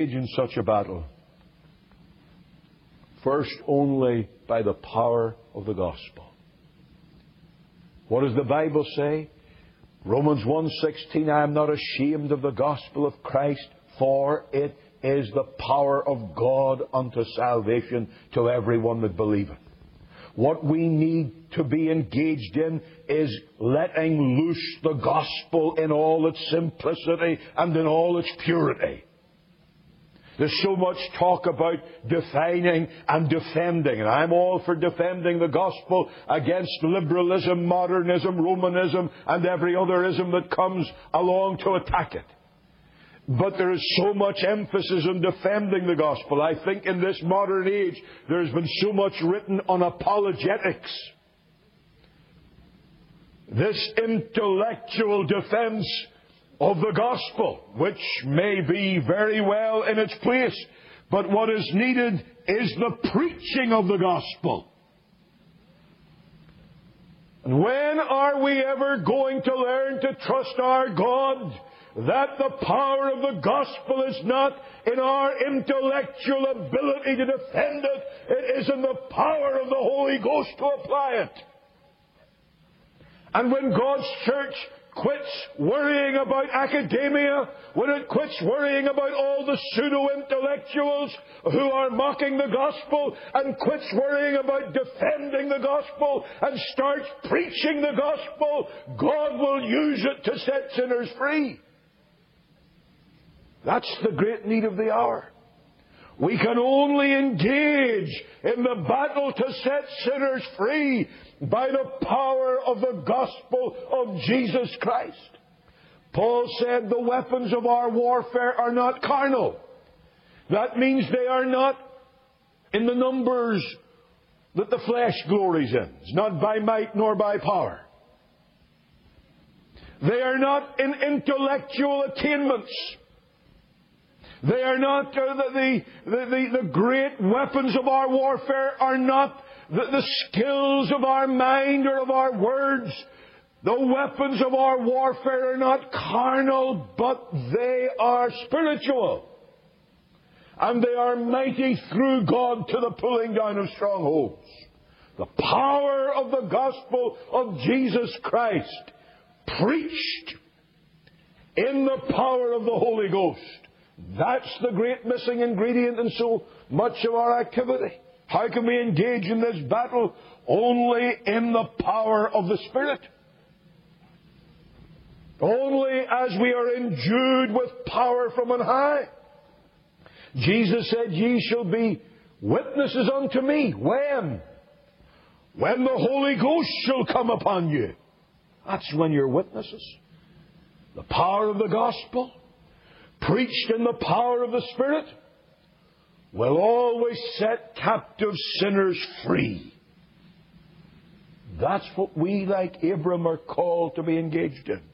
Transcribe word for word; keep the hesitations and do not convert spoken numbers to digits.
in such a battle? First, only by the power of the gospel. What does the Bible say? Romans one sixteen, I am not ashamed of the gospel of Christ, for it is the power of God unto salvation to everyone that believeth. What we need to be engaged in is letting loose the gospel in all its simplicity and in all its purity. There's so much talk about defining and defending, and I'm all for defending the gospel against liberalism, modernism, Romanism, and every other ism that comes along to attack it. But there is so much emphasis on defending the gospel. I think in this modern age there's been so much written on apologetics. This intellectual defense of the gospel, which may be very well in its place. But what is needed is the preaching of the gospel. And when are we ever going to learn to trust our God that the power of the gospel is not in our intellectual ability to defend it, it is in the power of the Holy Ghost to apply it? And when God's church quits worrying about academia, when it quits worrying about all the pseudo-intellectuals who are mocking the gospel, and quits worrying about defending the gospel and starts preaching the gospel, God will use it to set sinners free. That's the great need of the hour. We can only engage in the battle to set sinners free by the power of the gospel of Jesus Christ. Paul said the weapons of our warfare are not carnal. That means they are not in the numbers that the flesh glories in. It's not by might nor by power. They are not in intellectual attainments. They are not uh, the, the, the, the great weapons of our warfare are not the, the skills of our mind or of our words. The weapons of our warfare are not carnal, but they are spiritual. And they are mighty through God to the pulling down of strongholds. The power of the gospel of Jesus Christ, preached in the power of the Holy Ghost. That's the great missing ingredient in so much of our activity. How can we engage in this battle? Only in the power of the Spirit. Only as we are endued with power from on high. Jesus said, ye shall be witnesses unto me. When? When the Holy Ghost shall come upon you. That's when you're witnesses. The power of the gospel, preached in the power of the Spirit, will always set captive sinners free. That's what we, like Abram, are called to be engaged in.